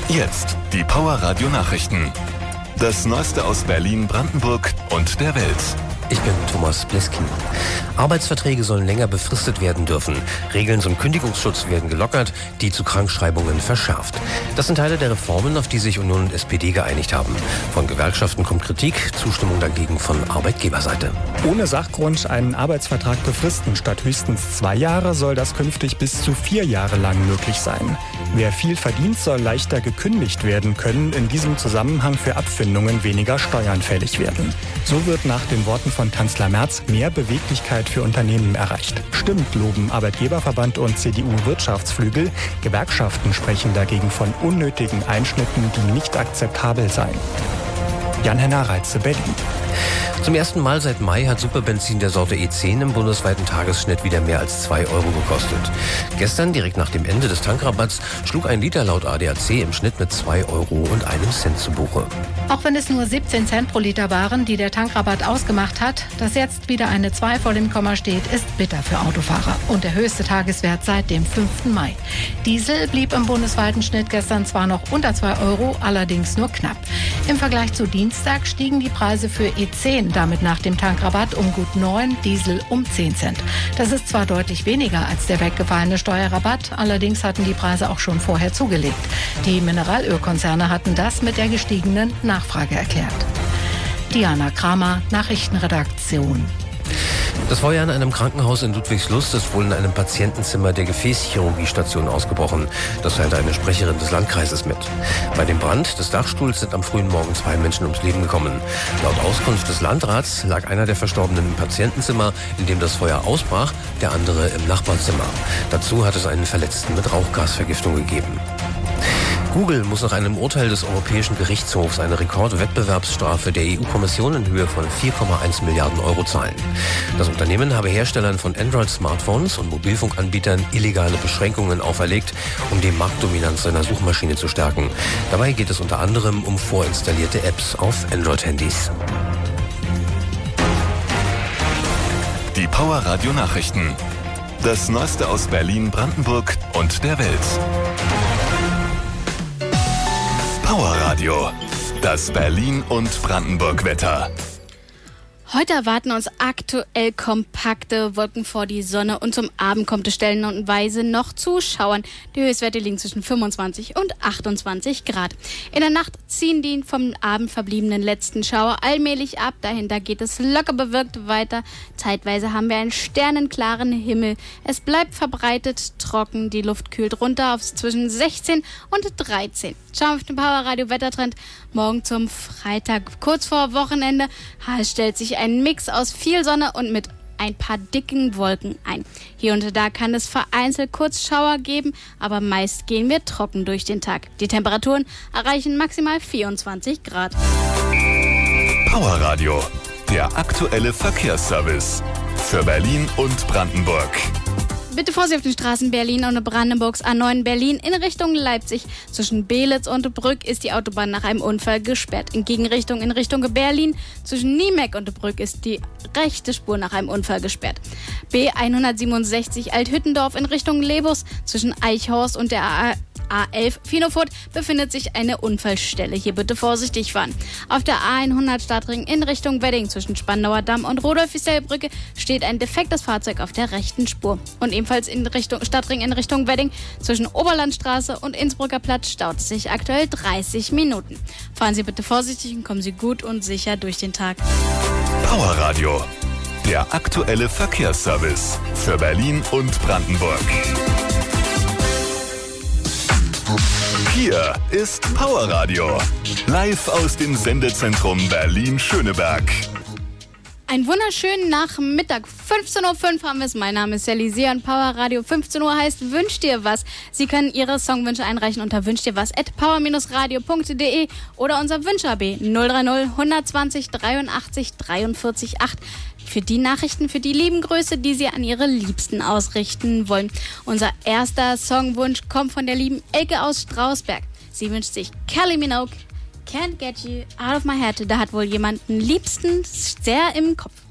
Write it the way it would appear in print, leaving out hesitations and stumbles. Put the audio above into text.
Jetzt die Power Radio Nachrichten. Das Neueste aus Berlin, Brandenburg und der Welt. Ich bin Thomas Bleskin. Arbeitsverträge sollen länger befristet werden dürfen. Regeln zum Kündigungsschutz werden gelockert, die zu Krankschreibungen verschärft. Das sind Teile der Reformen, auf die sich Union und SPD geeinigt haben. Von Gewerkschaften kommt Kritik, Zustimmung dagegen von Arbeitgeberseite. Ohne Sachgrund einen Arbeitsvertrag befristen statt höchstens 2 Jahre soll das künftig bis zu 4 Jahre lang möglich sein. Wer viel verdient, soll leichter gekündigt werden können, in diesem Zusammenhang für Abfindungen weniger Steuern fällig werden. So wird nach den Worten von Kanzler Merz mehr Beweglichkeit für Unternehmen erreicht. Stimmt, loben Arbeitgeberverband und CDU-Wirtschaftsflügel. Gewerkschaften sprechen dagegen von unnötigen Einschnitten, die nicht akzeptabel seien. Jan-Henner Reitze, Berlin. Zum ersten Mal seit Mai hat Superbenzin der Sorte E10 im bundesweiten Tagesschnitt wieder mehr als 2 Euro gekostet. Gestern, direkt nach dem Ende des Tankrabatts, schlug ein Liter laut ADAC im Schnitt mit 2 Euro und einem Cent zu Buche. Auch wenn es nur 17 Cent pro Liter waren, die der Tankrabatt ausgemacht hat, dass jetzt wieder eine 2 vor dem Komma steht, ist bitter für Autofahrer. Und der höchste Tageswert seit dem 5. Mai. Diesel blieb im bundesweiten Schnitt gestern zwar noch unter 2 Euro, allerdings nur knapp. Im Vergleich zu Dienstag stiegen die Preise für E10 damit nach dem Tankrabatt um gut 9, Diesel um 10 Cent. Das ist zwar deutlich weniger als der weggefallene Steuerrabatt, allerdings hatten die Preise auch schon vorher zugelegt. Die Mineralölkonzerne hatten das mit der gestiegenen Nachfrage erklärt. Diana Kramer, Nachrichtenredaktion. Das Feuer in einem Krankenhaus in Ludwigslust ist wohl in einem Patientenzimmer der Gefäßchirurgiestation ausgebrochen. Das teilte eine Sprecherin des Landkreises mit. Bei dem Brand des Dachstuhls sind am frühen Morgen 2 Menschen ums Leben gekommen. Laut Auskunft des Landrats lag einer der Verstorbenen im Patientenzimmer, in dem das Feuer ausbrach, der andere im Nachbarzimmer. Dazu hat es einen Verletzten mit Rauchgasvergiftung gegeben. Google muss nach einem Urteil des Europäischen Gerichtshofs eine Rekordwettbewerbsstrafe der EU-Kommission in Höhe von 4,1 Milliarden Euro zahlen. Das Unternehmen habe Herstellern von Android-Smartphones und Mobilfunkanbietern illegale Beschränkungen auferlegt, um die Marktdominanz seiner Suchmaschine zu stärken. Dabei geht es unter anderem um vorinstallierte Apps auf Android-Handys. Die Power Radio Nachrichten. Das Neueste aus Berlin, Brandenburg und der Welt. Power Radio. Das Berlin- und Brandenburg-Wetter. Heute erwarten uns aktuell kompakte Wolken vor die Sonne und zum Abend kommt es stellenweise noch zu Schauern. Die Höchstwerte liegen zwischen 25 und 28 Grad. In der Nacht ziehen die vom Abend verbliebenen letzten Schauer allmählich ab. Dahinter geht es locker bewölkt weiter. Zeitweise haben wir einen sternenklaren Himmel. Es bleibt verbreitet trocken. Die Luft kühlt runter auf zwischen 16 und 13. Schauen wir auf den Power Radio Wettertrend. Morgen zum Freitag, kurz vor Wochenende, stellt sich ein Mix aus viel Sonne und mit ein paar dicken Wolken ein. Hier und da kann es vereinzelt Kurzschauer geben, aber meist gehen wir trocken durch den Tag. Die Temperaturen erreichen maximal 24 Grad. Power Radio, der aktuelle Verkehrsservice für Berlin und Brandenburg. Bitte Vorsicht auf den Straßen Berlin und Brandenburgs A9 Berlin in Richtung Leipzig. Zwischen Beelitz und Brück ist die Autobahn nach einem Unfall gesperrt. In Gegenrichtung in Richtung Berlin zwischen Niemek und Brück ist die rechte Spur nach einem Unfall gesperrt. B167 Althüttendorf in Richtung Lebus zwischen Eichhorst und der A11 Finofurt befindet sich eine Unfallstelle. Hier bitte vorsichtig fahren. Auf der A100 Stadtring in Richtung Wedding zwischen Spandauer Damm und Rudolf-Wisell-Brücke steht ein defektes Fahrzeug auf der rechten Spur. Und ebenfalls in Richtung Stadtring in Richtung Wedding zwischen Oberlandstraße und Innsbrucker Platz staut es sich aktuell 30 Minuten. Fahren Sie bitte vorsichtig und kommen Sie gut und sicher durch den Tag. Power Radio, der aktuelle Verkehrsservice für Berlin und Brandenburg. Hier ist Power Radio, live aus dem Sendezentrum Berlin-Schöneberg. Einen wunderschönen Nachmittag. 15.05 Uhr haben wir es. Mein Name ist Sally Seher und Power Radio 15 Uhr heißt Wünsch dir was. Sie können Ihre Songwünsche einreichen unter wünschdirwas@power-radio.de oder unser Wünsch-AB 030 120 83 43 8. Für die Nachrichten, für die lieben Grüße, die Sie an Ihre Liebsten ausrichten wollen. Unser erster Songwunsch kommt von der lieben Elke aus Strausberg. Sie wünscht sich Kylie Minogue, Can't Get You Out of My Head. Da hat wohl jemand einen Liebsten sehr im Kopf.